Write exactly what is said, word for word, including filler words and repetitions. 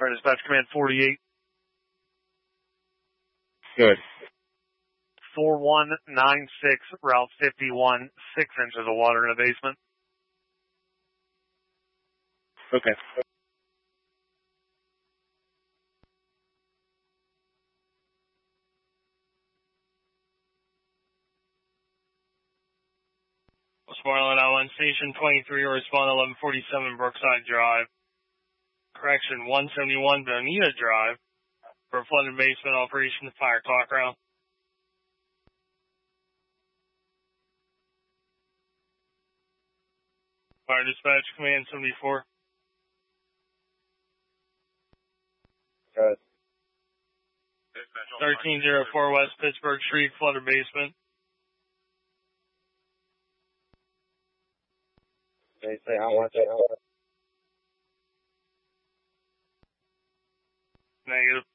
Fire Dispatch Command forty-eight. Good. four one nine six, Route fifty-one, six inches of water in the basement. Okay. Westmoreland Island Station twenty-three, respond eleven forty-seven Brookside Drive. Correction, one seventy-one Bonita Drive for a flooded basement operation fire clock round. Fire Dispatch Command seventy-four. Good. thirteen oh four West Pittsburgh Street, flooded basement. They say how much it Negative.